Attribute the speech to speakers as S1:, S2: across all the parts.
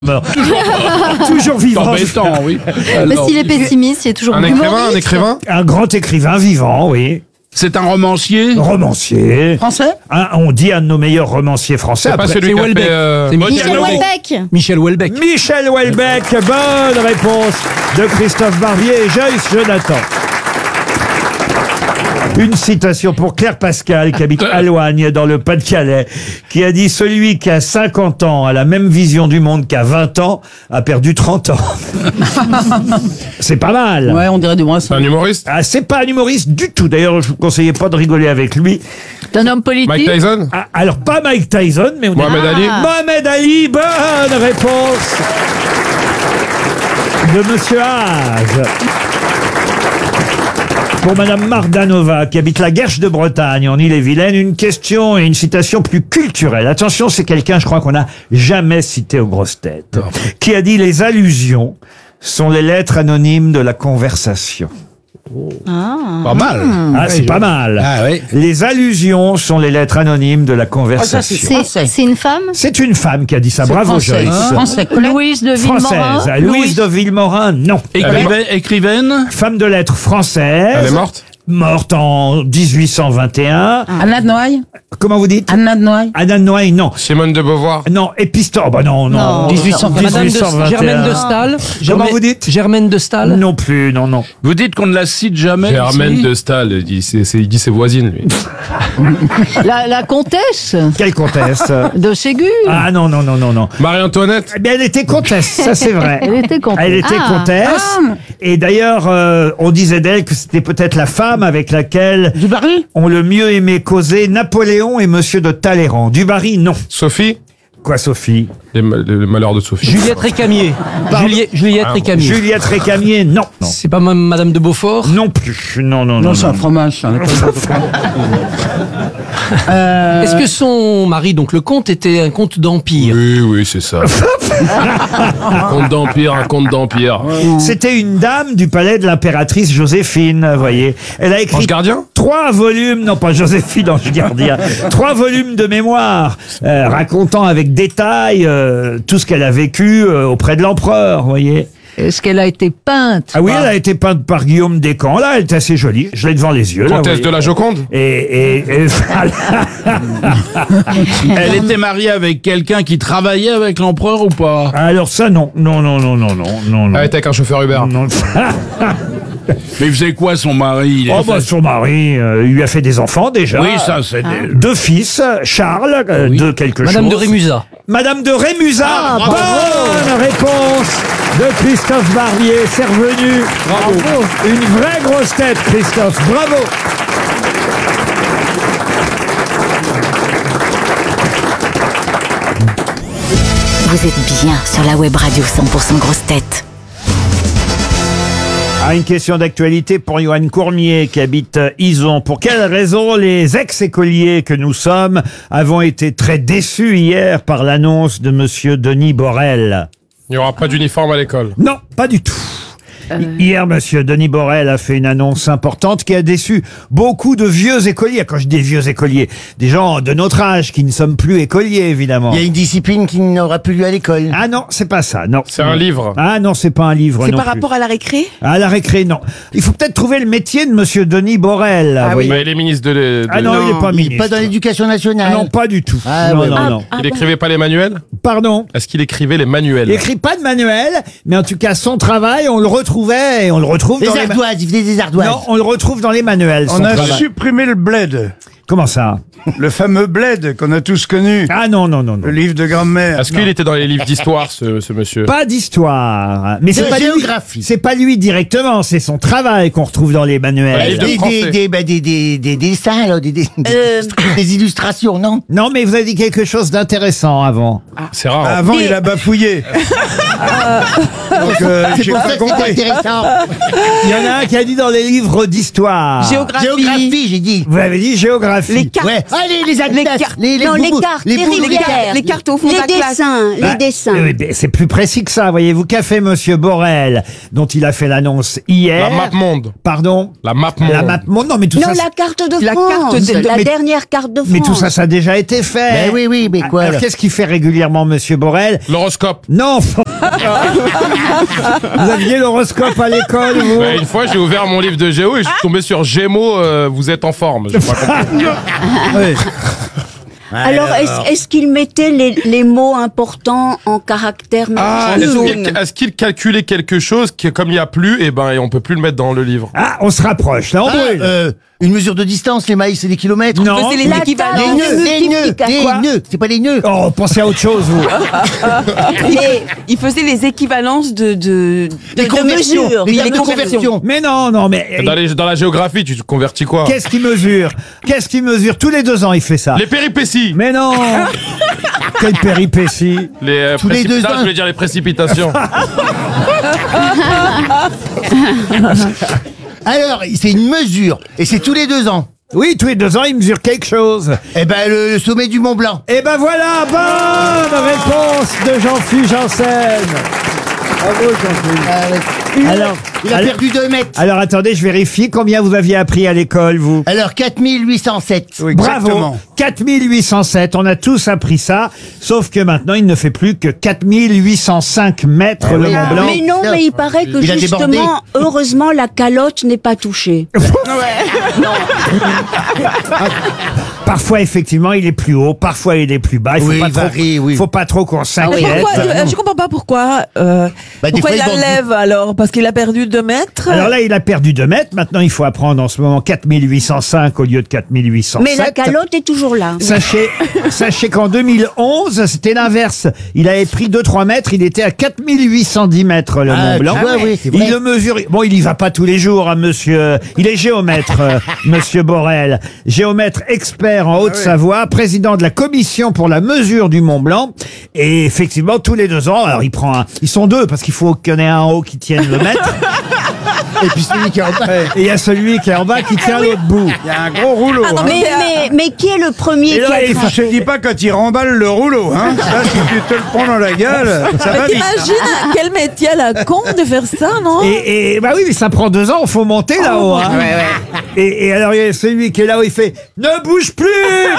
S1: Toujours vivant.
S2: Embêtant, oui.
S3: Mais s'il est pessimiste, il est toujours
S2: Un
S3: humoriste.
S2: écrivain
S1: Un grand écrivain vivant, oui.
S2: C'est un romancier
S1: Romancier.
S4: Français?
S1: On dit un de nos meilleurs romanciers français.
S2: C'est pas
S1: Après,
S2: celui qui a
S5: Houellebecq.
S2: fait...
S5: C'est
S3: Michel Houellebecq.
S5: Michel Houellebecq.
S1: Michel Houellebecq, bonne réponse de Christophe Barbier et Joyce Jonathan. Une citation pour Claire Pascal, qui habite à Loigne, dans le Pas-de-Calais, qui a dit « Celui qui a 50 ans a la même vision du monde qu'à 20 ans, a perdu 30 ans. » C'est pas mal.
S4: Ouais, on dirait du moins
S2: C'est un humoriste
S1: Ah, c'est pas un humoriste du tout. D'ailleurs, je vous conseillais pas de rigoler avec lui.
S3: C'est un homme politique.
S2: Mike Tyson
S1: Ah, alors, pas Mike Tyson, mais on dit
S2: Mohamed Ali
S1: Mohamed Ali, bonne réponse de Monsieur Haas. Pour Madame Mardanova, qui habite la Guerche de Bretagne, en Ille-et-Vilaine, une question et une citation plus culturelle. Attention, c'est quelqu'un, je crois, qu'on n'a jamais cité aux grosses têtes, qui a dit « Les allusions sont les lettres anonymes de la conversation ».
S2: Pas mal.
S1: Ah, c'est pas mal.
S2: Ah oui.
S1: Les allusions sont les lettres anonymes de la conversation.
S3: C'est une femme.
S1: C'est une femme qui a dit ça. Bravo,
S4: français.
S1: Joyce.
S4: Français.
S3: Louise de Villemorin.
S1: Française. Louise de Villemorin, non.
S2: Écrivaine
S1: Femme de lettres française.
S2: Elle est morte
S1: Morte en 1821.
S4: Anna de Noailles?
S1: Comment vous dites?
S4: Anna de Noailles?
S1: Anna de Noailles, non.
S2: Simone de Beauvoir
S1: Non, Épistore, bah non.
S3: Non.
S4: 1821.
S5: Madame de
S1: 1821.
S5: Germaine de Staël.
S1: Comment vous dites?
S5: Germaine de Staël.
S1: Non plus, non.
S6: Vous dites qu'on ne la cite jamais.
S2: Germaine
S6: ici
S2: de Staël, il dit ses voisines, lui.
S7: La comtesse
S1: Quelle comtesse?
S7: de Ségur.
S1: Ah non.
S2: Marie-Antoinette
S1: Eh bien, elle était comtesse, ça c'est vrai.
S7: Elle était comtesse.
S1: Elle était comtesse. Et d'ailleurs, on disait d'elle que c'était peut-être la femme avec laquelle
S4: Du Barry?
S1: ont le mieux aimé causer Napoléon et Monsieur de Talleyrand. Du Barry, non.
S2: Sophie
S1: Quoi, Sophie?
S2: les malheurs de Sophie.
S5: Juliette Récamier. Juliette Récamier.
S1: Juliette Récamier, non.
S5: C'est pas Madame de Beaufort.
S1: Non plus. Non.
S4: Non, c'est un fromage. ça,
S5: Est-ce que son mari, donc le comte, était un comte d'empire?
S2: Oui, c'est ça. un conte d'empire.
S1: C'était une dame du palais de l'impératrice Joséphine, vous voyez. Elle a écrit
S2: Ange Gardien
S1: 3 volumes, non pas Joséphine, Ange Gardien, 3 volumes de mémoire, racontant avec détail tout ce qu'elle a vécu auprès de l'empereur, vous voyez.
S7: Est-ce qu'elle a été peinte?
S1: Ah oui, elle a été peinte par Guillaume Descamps, là, elle est assez jolie, je l'ai devant les yeux. Là,
S2: Comtesse
S1: vous
S2: de la
S1: voyez.
S2: Joconde
S1: Et
S6: Elle était mariée avec quelqu'un qui travaillait avec l'empereur ou pas?
S1: alors ça, non.
S2: Elle était avec un chauffeur Uber.
S1: Non.
S6: Mais il faisait quoi son mari?
S1: Oh bah son mari lui a fait des enfants déjà.
S6: Oui, ça c'est...
S1: 2 fils, Charles, de quelque
S5: Madame
S1: chose.
S5: de Rémusat.
S1: Madame de Rémusat. Bonne réponse de Christophe Barbier. C'est revenu. Bravo. Une vraie grosse tête, Christophe. Bravo.
S8: Vous êtes bien sur la web radio 100% grosse tête.
S1: Ah, une question d'actualité pour Johan Courmier qui habite Ison. Pour quelle raison les ex-écoliers que nous sommes avons été très déçus hier par l'annonce de Monsieur Denis Borel?
S2: Il n'y aura pas d'uniforme à l'école.
S1: Non, pas du tout. Hier, Monsieur Denis Borel a fait une annonce importante qui a déçu beaucoup de vieux écoliers. Quand je dis vieux écoliers, des gens de notre âge qui ne sommes plus écoliers, évidemment.
S9: Il y a une discipline qui n'aura plus lieu à l'école.
S1: Ah non, c'est pas ça, non.
S2: C'est un livre.
S1: Ah non, c'est pas un livre
S10: C'est
S1: non
S10: par
S1: plus.
S10: rapport à la récré?
S1: À la récré, non. Il faut peut-être trouver le métier de Monsieur Denis Borel. vous voyez.
S2: Bah, il est ministre de...
S1: Ah non, il est pas
S9: il
S1: ministre.
S9: est pas dans l'éducation nationale.
S1: Non, pas du tout.
S9: Ah,
S1: non,
S9: ouais.
S1: non.
S2: Il écrivait pas les manuels
S1: Pardon.
S2: Est-ce qu'il écrivait les manuels
S1: Il écrit pas de manuel, mais en tout cas, son travail, on le retrouvait et on le retrouve
S9: Les
S1: dans
S9: ardoises, il faisait des ardoises.
S1: Non, on le retrouve dans les manuels.
S11: On
S1: son
S11: a
S1: travail.
S11: supprimé le bled.
S1: Comment ça?
S11: Le fameux bled qu'on a tous connu.
S1: Ah non.
S11: Le livre de grand-mère.
S2: Est-ce qu'il était dans les livres d'histoire, ce monsieur
S1: Pas d'histoire. Mais c'est
S9: De
S1: pas lui.
S9: géographie.
S1: C'est pas lui directement, c'est son travail qu'on retrouve dans les
S2: Ouais,
S1: manuels.
S2: livre de français.
S9: Des dessins, là, des illustrations, non?
S1: Non, mais vous avez dit quelque chose d'intéressant avant.
S2: C'est rare.
S11: Avant, il a bafouillé. Donc,
S9: C'est
S11: j'ai
S9: pour
S11: pas
S9: ça que c'est
S11: compris.
S9: intéressant.
S1: Il y en a un qui a dit dans les livres d'histoire.
S10: Géographie.
S9: Géographie, j'ai dit.
S1: Vous avez dit géographie. géographie.
S11: Les cartes.
S9: Ouais. Allez, les atlas,
S11: cartes.
S9: les
S3: Non, les
S9: boubous,
S3: cartes,
S9: les
S3: les
S9: boubous,
S3: rivières.
S11: Les cartes au fond de la
S3: Les
S11: classe.
S3: dessins, les dessins.
S1: Oui, mais c'est plus précis que ça, voyez-vous. Qu'a fait Monsieur Borrell, dont il a fait l'annonce hier.
S2: La map monde.
S1: Pardon.
S2: La map monde.
S1: La map monde. Non, mais tout
S3: Non,
S1: ça.
S3: la carte de
S11: La
S3: France,
S11: carte de-
S3: la
S1: mais-
S3: dernière carte de France.
S1: Mais tout ça, ça a déjà été fait.
S9: Ben oui, oui, mais quoi,
S1: Alors,
S9: là
S1: qu'est-ce qu'il fait régulièrement, Monsieur Borrell?
S2: L'horoscope.
S1: Non. Vous aviez l'horoscope à l'école, vous?
S2: Bah, une fois, j'ai ouvert mon livre de géo et je suis tombé sur Gémeaux, vous êtes en forme. J'ai pas compris.
S1: Oui.
S3: Alors, est-ce qu'il mettait les mots importants en caractères
S2: Ah,
S3: majuscules
S2: est-ce qu'il calculait quelque chose qui, comme il n'y a plus, et on peut plus le mettre dans le livre.
S1: Ah, on se rapproche, là, on brûle.
S9: Une mesure de distance, les mailles, c'est des kilomètres.
S1: Non.
S11: C'est les
S3: La
S11: équivalents.
S3: table.
S9: Les nœuds,
S3: Quoi
S9: les nœuds, c'est pas les nœuds.
S1: Oh, pensez à autre chose, vous.
S11: Il faisait les équivalences de
S9: conversions,
S11: mesures.
S9: les
S11: Les
S9: tables de
S11: conversions.
S9: conversion.
S1: Mais non, mais...
S2: Dans la géographie, tu te convertis quoi?
S1: Qu'est-ce qu'il mesure? Qu'est-ce qu'il mesure? Tous les 2 ans, il fait ça.
S2: Les péripéties.
S1: Mais non. Quelle péripétie.
S2: Les
S9: Tous les 2 ans.
S2: je voulais dire les précipitations.
S9: Alors, c'est une mesure, et c'est tous les 2 ans.
S1: Oui, tous les 2 ans, il mesure quelque chose.
S9: Eh ben, le sommet du Mont Blanc.
S1: Et ben voilà, bonne réponse de Jean-Philippe Janssen. Bravo, Jean-Philippe. Alors,
S9: Il a perdu 2 mètres.
S1: alors, attendez, je vérifie combien vous aviez appris à l'école, vous.
S9: Alors, 4807.
S1: Bravo, 4807, on a tous appris ça, sauf que maintenant il ne fait plus que 4805 mètres le
S9: oui.
S1: Mont Blanc.
S3: Mais non, mais il paraît que
S9: Il a débordé.
S3: justement, heureusement, la calotte n'est pas touchée.
S1: Parfois effectivement il est plus haut, parfois il est plus bas. Il faut
S9: Oui,
S1: pas
S9: il
S1: trop,
S9: varie, oui.
S1: faut pas trop qu'on s'inquiète.
S10: Pourquoi, je comprends pas pourquoi.
S9: Bah, des
S10: Pourquoi
S9: fois,
S10: il
S9: il bande.
S10: enlève alors? Parce qu'il a perdu 2 mètres.
S1: Alors là il a perdu 2 mètres, maintenant il faut apprendre en ce moment 4805 au lieu de 4807.
S3: Mais la calotte est toujours là.
S1: Sachez qu'en 2011, c'était l'inverse. Il avait pris 2-3 mètres, il était à 4810 mètres le Mont Blanc.
S9: tu vois, oui, c'est vrai.
S1: Il le mesure. Bon, il y va pas tous les jours, hein, monsieur. Il est géomètre, monsieur Borrell. Géomètre expert en Haute-Savoie, président de la commission pour la mesure du Mont Blanc. Et effectivement, tous les 2 ans, alors il prend un. Ils sont 2 parce qu'il faut qu'il y en ait un en haut qui tienne le mètre.
S9: Et puis celui qui est en bas.
S1: Et il y a celui qui est en bas qui tient l'autre bout.
S6: Il y a un gros rouleau.
S10: Ah non,
S6: hein.
S3: Mais qui est le premier
S1: Et là,
S3: qui a
S1: il faut-
S6: Je te dis pas quand il remballe le rouleau. Hein. Ça, si tu te le prends dans la gueule, ça va
S10: Mais
S6: vite.
S10: t'imagines quel métier à la con de faire ça, non?
S1: Et bah oui, mais ça prend 2 ans, faut monter là-haut. Hein. Et alors il y a celui qui est là-haut, il fait ne bouge plus.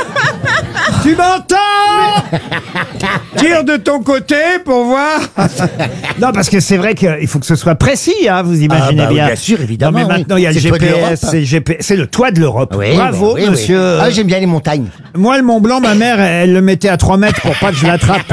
S1: Tu m'entends?
S6: Tire de ton côté pour voir.
S1: Non, parce que c'est vrai qu'il faut que ce soit précis, hein, vous imaginez
S9: Ah, bah oui,
S1: bien.
S9: bien sûr, évidemment,
S1: Non, mais
S9: oui.
S1: maintenant il y a le
S9: C'est le toit de
S1: GPS, c'est le toit de l'Europe.
S9: Oui,
S1: Bravo,
S9: oui, oui.
S1: monsieur.
S9: Ah, j'aime bien les montagnes.
S1: Moi, le Mont Blanc, ma mère, elle le mettait à 3 mètres pour pas que je l'attrape.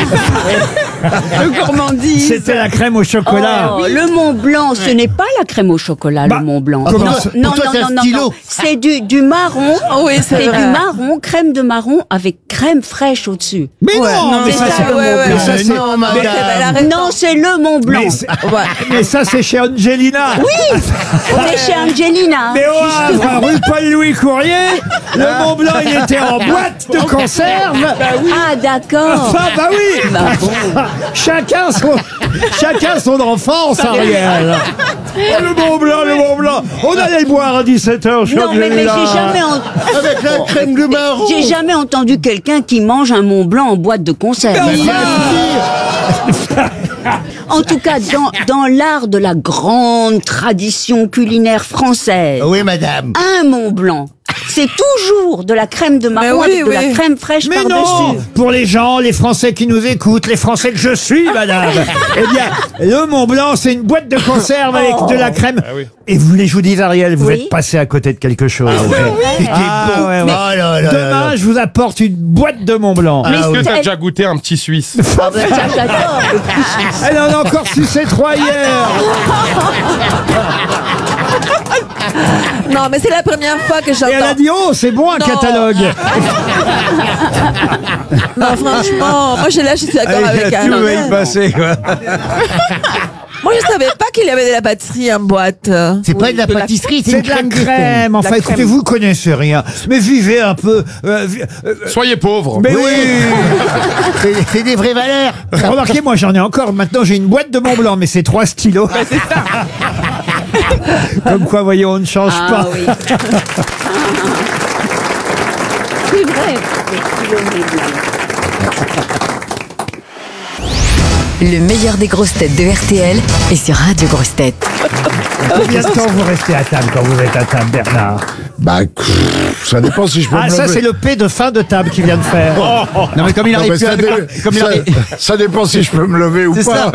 S11: Le gourmandise.
S1: C'était la crème au chocolat.
S3: Oh, le Mont Blanc, ce n'est pas la crème au chocolat,
S1: Bah,
S3: le Mont Blanc.
S1: comment
S3: non,
S1: ça
S3: non,
S9: Pour toi, c'est un stylo.
S3: C'est du marron.
S10: Oh oui, c'est
S3: C'est
S10: vrai.
S3: du marron, crème de marron avec crème fraîche au-dessus.
S1: Mais non, mais
S3: c'est
S1: ça,
S3: ça,
S1: c'est le
S3: ouais,
S1: Mont
S3: ouais,
S1: Blanc.
S3: ouais.
S1: Ça, c'est-
S9: Non, madame.
S3: Non, c'est le Mont Blanc.
S1: mais c'est- mais ça, c'est chez Angelina.
S3: Oui, on est chez Angelina.
S1: Mais au Havre, rue Paul-Louis Courrier, le Mont Blanc, il était en boîte de conserve.
S3: Ah, d'accord.
S1: Enfin, bah oui.
S3: Bah bon.
S1: Chacun son enfance, Ariel. Oh, le Mont Blanc, le Mont Blanc. On allait le boire à 17h,
S3: Non, mais j'ai jamais,
S9: Avec la crème de marron.
S3: j'ai jamais entendu quelqu'un qui mange un Mont Blanc en boîte de conserve. En tout cas, dans l'art de la grande tradition culinaire française,
S9: Oui, madame.
S3: un Mont Blanc, c'est toujours de la crème de marron
S10: oui,
S3: avec de la
S10: oui.
S3: crème fraîche
S1: Mais non,
S3: par-dessus.
S1: pour les gens, les Français qui nous écoutent, les Français que je suis, madame. Eh bien, le Mont Blanc, c'est une boîte de conserve avec de la crème.
S2: oui.
S1: Et vous voulez, je vous dis, Ariel, vous
S3: Oui.
S1: êtes passé à côté de quelque chose.
S9: C'était
S1: Ah,
S9: bon.
S1: ouais, ouais.
S9: Oh là là
S1: Demain,
S9: là là.
S1: je vous apporte une boîte de Mont Blanc.
S3: Mais
S2: Est-ce que
S3: c'est-
S2: t'as déjà goûté un petit Suisse?
S3: Ah ben ça, j'adore. le petit Suisse.
S1: Elle en a encore sucé 3 hier.
S10: Non, mais c'est la première fois que
S1: Et elle a
S10: j'entends.
S1: dit, oh, c'est bon un
S10: Non.
S1: catalogue.
S10: Non, franchement, moi, je suis d'accord avec
S6: Tout va y
S10: Anne.
S6: passer, quoi.
S10: Moi, je savais pas qu'il y avait de la pâtisserie en boîte.
S9: C'est pas de la pâtisserie, c'est
S1: C'est
S9: une
S1: de la
S9: crème.
S1: crème. Enfin,
S10: La
S1: écoutez,
S10: crème.
S1: vous connaissez rien. Mais vivez un peu.
S2: Soyez pauvres.
S1: Mais oui.
S9: C'est des vraies valeurs.
S1: Remarquez, moi j'en ai encore. Maintenant j'ai une boîte de Mont Blanc, mais c'est 3 stylos. Comme quoi, voyez, on ne change
S3: Ah
S1: pas.
S3: oui.
S7: C'est vrai.
S8: Le meilleur des grosses têtes de RTL est sur Radio Grosses Têtes.
S1: Combien de temps vous restez à table quand vous êtes à table, Bernard?
S12: Bah, ça dépend si je peux
S1: Ah,
S12: me
S1: ça,
S12: lever.
S1: c'est le P de fin de table qu'il vient de faire.
S9: Non, mais comme il
S12: Non,
S9: arrive
S12: mais
S9: plus à...
S12: ça dépend si je peux me lever ou
S9: C'est
S12: pas.
S9: ça.